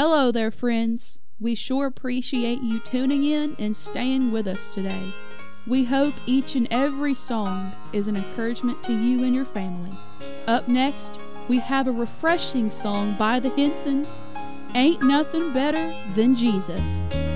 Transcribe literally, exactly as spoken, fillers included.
Hello there, friends. We sure appreciate you tuning in and staying with us today. We hope each and every song is an encouragement to you and your family. Up next, we have a refreshing song by the Hensons, Ain't Nothing Better Than Jesus.